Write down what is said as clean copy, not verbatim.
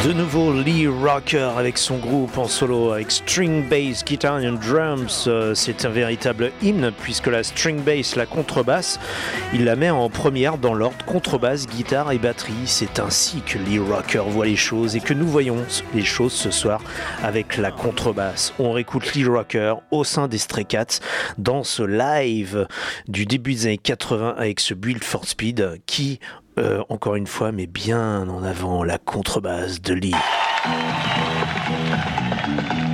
De nouveau Lee Rocker avec son groupe en solo avec string bass, guitar and drums. C'est un véritable hymne puisque la string bass, la contrebasse, il la met en première dans l'ordre contrebasse, guitare et batterie. C'est ainsi que Lee Rocker voit les choses et que nous voyons les choses ce soir avec la contrebasse. On réécoute Lee Rocker au sein des Stray Cats dans ce live du début des années 80 avec ce Build for Speed qui encore une fois, mais bien en avant la contrebasse de Lee.